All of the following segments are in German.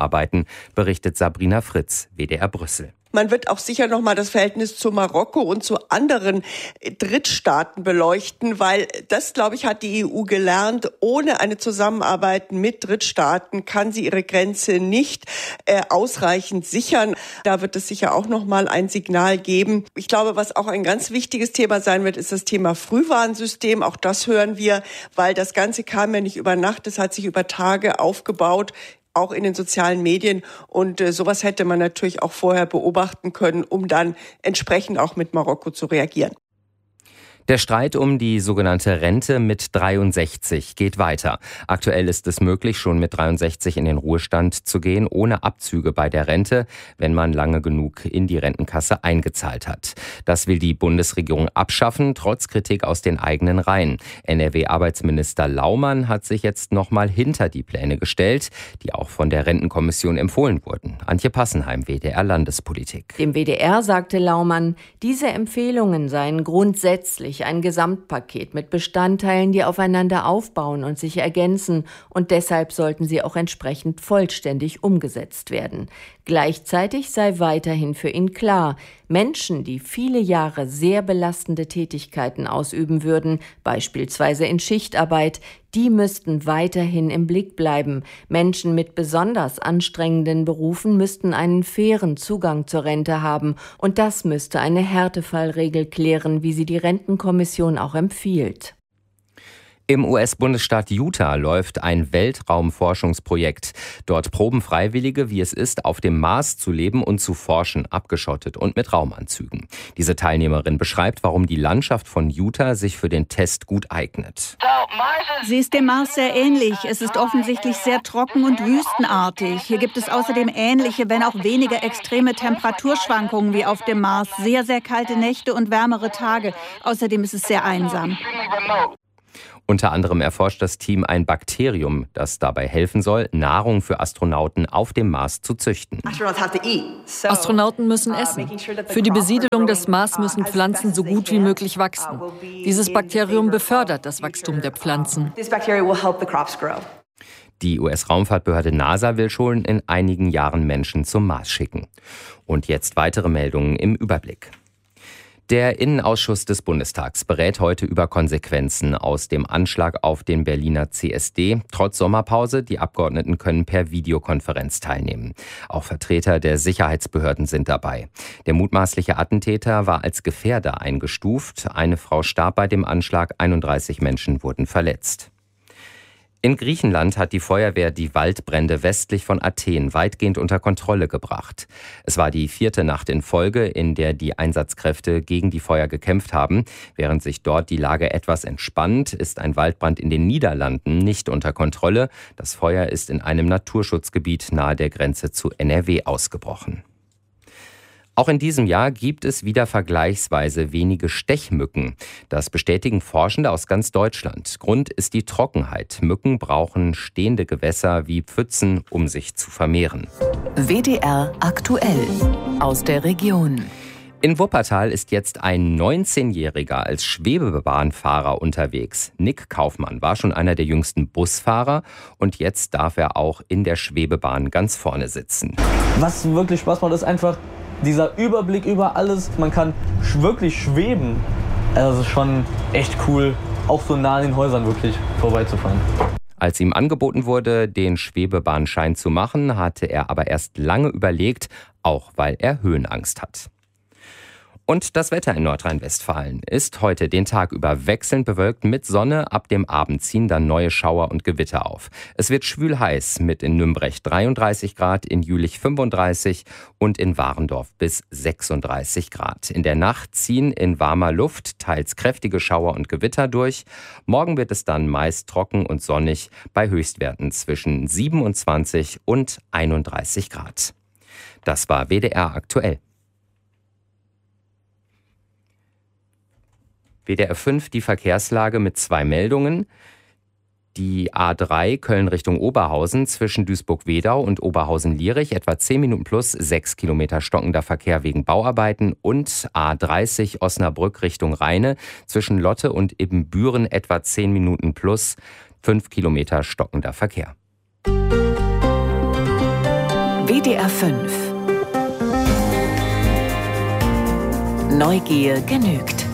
zusammenarbeiten, berichtet Sabrina Fritz, WDR Brüssel. Man wird auch sicher noch mal das Verhältnis zu Marokko und zu anderen Drittstaaten beleuchten, weil das, glaube ich, hat die EU gelernt. Ohne eine Zusammenarbeit mit Drittstaaten kann sie ihre Grenze nicht ausreichend sichern. Da wird es sicher auch noch mal ein Signal geben. Ich glaube, was auch ein ganz wichtiges Thema sein wird, ist das Thema Frühwarnsystem. Auch das hören wir, weil das Ganze kam ja nicht über Nacht. Es hat sich über Tage aufgebaut, auch in den sozialen Medien. Und sowas hätte man natürlich auch vorher beobachten können, um dann entsprechend auch mit Marokko zu reagieren. Der Streit um die sogenannte Rente mit 63 geht weiter. Aktuell ist es möglich, schon mit 63 in den Ruhestand zu gehen, ohne Abzüge bei der Rente, wenn man lange genug in die Rentenkasse eingezahlt hat. Das will die Bundesregierung abschaffen, trotz Kritik aus den eigenen Reihen. NRW-Arbeitsminister Laumann hat sich jetzt nochmal hinter die Pläne gestellt, die auch von der Rentenkommission empfohlen wurden. Antje Passenheim, WDR Landespolitik. Dem WDR sagte Laumann, diese Empfehlungen seien grundsätzlich ein Gesamtpaket mit Bestandteilen, die aufeinander aufbauen und sich ergänzen, und deshalb sollten sie auch entsprechend vollständig umgesetzt werden. Gleichzeitig sei weiterhin für ihn klar, Menschen, die viele Jahre sehr belastende Tätigkeiten ausüben würden, beispielsweise in Schichtarbeit, die müssten weiterhin im Blick bleiben. Menschen mit besonders anstrengenden Berufen müssten einen fairen Zugang zur Rente haben. Und das müsste eine Härtefallregel klären, wie sie die Rentenkommission auch empfiehlt. Im US-Bundesstaat Utah läuft ein Weltraumforschungsprojekt. Dort proben Freiwillige, wie es ist, auf dem Mars zu leben und zu forschen, abgeschottet und mit Raumanzügen. Diese Teilnehmerin beschreibt, warum die Landschaft von Utah sich für den Test gut eignet. Sie ist dem Mars sehr ähnlich. Es ist offensichtlich sehr trocken und wüstenartig. Hier gibt es außerdem ähnliche, wenn auch weniger extreme Temperaturschwankungen wie auf dem Mars. Sehr, sehr kalte Nächte und wärmere Tage. Außerdem ist es sehr einsam. Unter anderem erforscht das Team ein Bakterium, das dabei helfen soll, Nahrung für Astronauten auf dem Mars zu züchten. Astronauten müssen essen. Für die Besiedelung des Mars müssen Pflanzen so gut wie möglich wachsen. Dieses Bakterium befördert das Wachstum der Pflanzen. Die US-Raumfahrtbehörde NASA will schon in einigen Jahren Menschen zum Mars schicken. Und jetzt weitere Meldungen im Überblick. Der Innenausschuss des Bundestags berät heute über Konsequenzen aus dem Anschlag auf den Berliner CSD. Trotz Sommerpause, die Abgeordneten können per Videokonferenz teilnehmen. Auch Vertreter der Sicherheitsbehörden sind dabei. Der mutmaßliche Attentäter war als Gefährder eingestuft. Eine Frau starb bei dem Anschlag, 31 Menschen wurden verletzt. In Griechenland hat die Feuerwehr die Waldbrände westlich von Athen weitgehend unter Kontrolle gebracht. Es war die 4. Nacht in Folge, in der die Einsatzkräfte gegen die Feuer gekämpft haben. Während sich dort die Lage etwas entspannt, ist ein Waldbrand in den Niederlanden nicht unter Kontrolle. Das Feuer ist in einem Naturschutzgebiet nahe der Grenze zu NRW ausgebrochen. Auch in diesem Jahr gibt es wieder vergleichsweise wenige Stechmücken. Das bestätigen Forschende aus ganz Deutschland. Grund ist die Trockenheit. Mücken brauchen stehende Gewässer wie Pfützen, um sich zu vermehren. WDR aktuell aus der Region. In Wuppertal ist jetzt ein 19-Jähriger als Schwebebahnfahrer unterwegs. Nick Kaufmann war schon einer der jüngsten Busfahrer und jetzt darf er auch in der Schwebebahn ganz vorne sitzen. Was wirklich Spaß macht, ist einfach dieser Überblick über alles. Man kann wirklich schweben. Also das ist schon echt cool, auch so nah an den Häusern wirklich vorbeizufahren. Als ihm angeboten wurde, den Schwebebahnschein zu machen, hatte er aber erst lange überlegt, auch weil er Höhenangst hat. Und das Wetter in Nordrhein-Westfalen ist heute den Tag über wechselnd bewölkt mit Sonne. Ab dem Abend ziehen dann neue Schauer und Gewitter auf. Es wird schwül heiß mit in Nürnberg 33 Grad, in Jülich 35 und in Warendorf bis 36 Grad. In der Nacht ziehen in warmer Luft teils kräftige Schauer und Gewitter durch. Morgen wird es dann meist trocken und sonnig bei Höchstwerten zwischen 27 und 31 Grad. Das war WDR aktuell. WDR 5, die Verkehrslage mit 2 Meldungen. Die A3 Köln Richtung Oberhausen zwischen Duisburg-Wedau und Oberhausen-Lierich etwa 10 Minuten plus 6 Kilometer stockender Verkehr wegen Bauarbeiten und A30 Osnabrück Richtung Rheine zwischen Lotte und Ibbenbüren etwa 10 Minuten plus 5 Kilometer stockender Verkehr. WDR 5. Neugier genügt.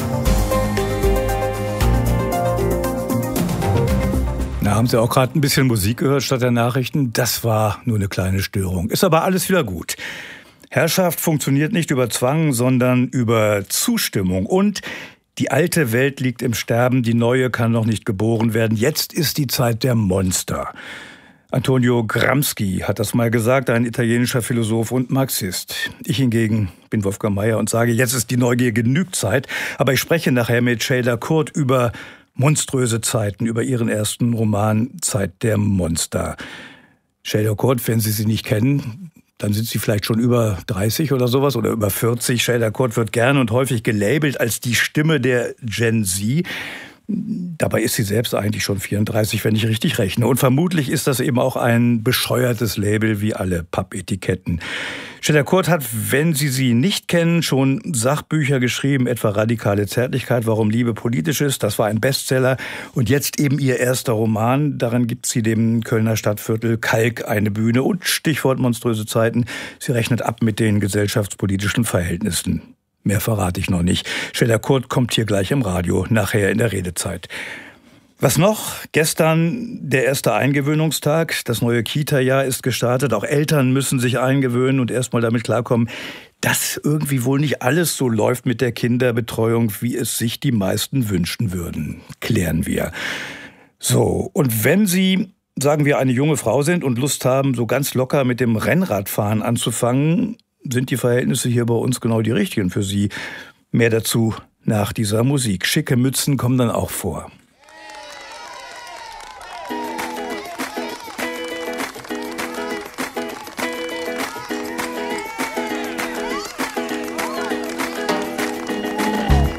Da haben Sie auch gerade ein bisschen Musik gehört statt der Nachrichten. Das war nur eine kleine Störung. Ist aber alles wieder gut. Herrschaft funktioniert nicht über Zwang, sondern über Zustimmung. Und die alte Welt liegt im Sterben, die neue kann noch nicht geboren werden. Jetzt ist die Zeit der Monster. Antonio Gramsci hat das mal gesagt, ein italienischer Philosoph und Marxist. Ich hingegen bin Wolfgang Mayer und sage, jetzt ist die Neugier genug Zeit. Aber ich spreche nachher mit Ceyda Kurt über monströse Zeiten, über ihren ersten Roman Zeit der Monster. Ceyda Kurt, wenn Sie sie nicht kennen, dann sind Sie vielleicht schon über 30 oder sowas oder über 40. Ceyda Kurt wird gerne und häufig gelabelt als die Stimme der Gen Z. Dabei ist sie selbst eigentlich schon 34, wenn ich richtig rechne. Und vermutlich ist das eben auch ein bescheuertes Label wie alle Pappetiketten. Ceyda Kurt hat, wenn Sie sie nicht kennen, schon Sachbücher geschrieben, etwa Radikale Zärtlichkeit, warum Liebe politisch ist. Das war ein Bestseller. Und jetzt eben ihr erster Roman. Darin gibt sie dem Kölner Stadtviertel Kalk eine Bühne. Und Stichwort monströse Zeiten. Sie rechnet ab mit den gesellschaftspolitischen Verhältnissen. Mehr verrate ich noch nicht. Ceyda Kurt kommt hier gleich im Radio, nachher in der Redezeit. Was noch? Gestern der erste Eingewöhnungstag. Das neue Kita-Jahr ist gestartet. Auch Eltern müssen sich eingewöhnen und erstmal damit klarkommen, dass irgendwie wohl nicht alles so läuft mit der Kinderbetreuung, wie es sich die meisten wünschen würden. Klären wir. So, und wenn Sie, sagen wir, eine junge Frau sind und Lust haben, so ganz locker mit dem Rennradfahren anzufangen, sind die Verhältnisse hier bei uns genau die richtigen für Sie. Mehr dazu nach dieser Musik. Schicke Mützen kommen dann auch vor.